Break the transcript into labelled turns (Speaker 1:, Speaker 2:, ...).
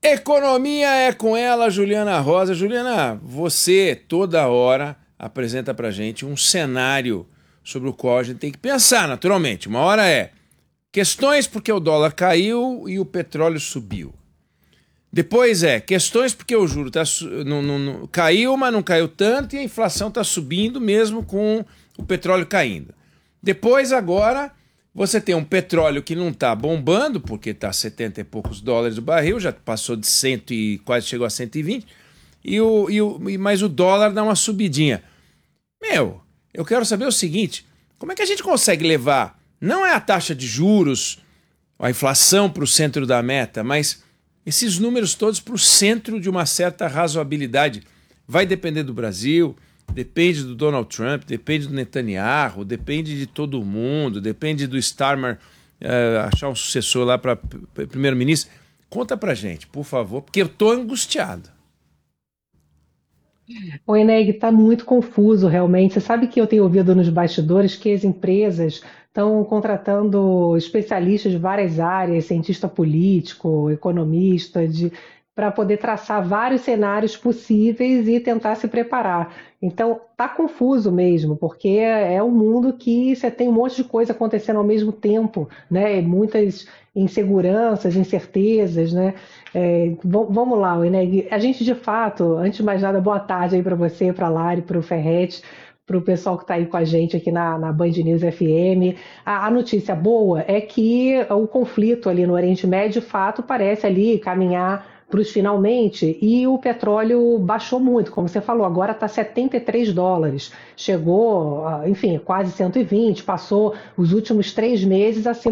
Speaker 1: Economia é com ela, Juliana Rosa. Juliana, você toda hora apresenta pra gente um cenário sobre o qual a gente tem que pensar, naturalmente. Uma hora é questões porque o dólar caiu e o petróleo subiu. Depois é questões porque o juro caiu, mas não caiu tanto e a inflação está subindo mesmo com o petróleo caindo. Depois agora você tem um petróleo que não está bombando porque está 70 e poucos dólares o barril, já passou de 100 e quase chegou a 120, mas o dólar dá uma subidinha. Eu quero saber o seguinte, como é que a gente consegue levar, não é a taxa de juros, a inflação para o centro da meta, mas esses números todos para o centro de uma certa razoabilidade? Vai depender do Brasil, depende do Donald Trump, depende do Netanyahu, depende de todo mundo, depende do Starmer achar um sucessor lá para primeiro-ministro. Conta pra gente, por favor, porque eu tô angustiado.
Speaker 2: O Eneg está muito confuso realmente. Você sabe que eu tenho ouvido nos bastidores que as empresas estão contratando especialistas de várias áreas, cientista político, economista, para poder traçar vários cenários possíveis e tentar se preparar. Então, está confuso mesmo, porque é um mundo que você tem um monte de coisa acontecendo ao mesmo tempo, né? Muitas inseguranças, incertezas, né? Vamos lá, Eneg. A gente, de fato, antes de mais nada, boa tarde aí para você, para a Lari, para o Ferrete, para o pessoal que está aí com a gente aqui na Band News FM. A notícia boa é que o conflito ali no Oriente Médio, de fato, parece ali caminhar para os finalmente, e o petróleo baixou muito, como você falou, agora está 73 dólares, chegou, enfim, quase 120, passou os últimos 3 meses acima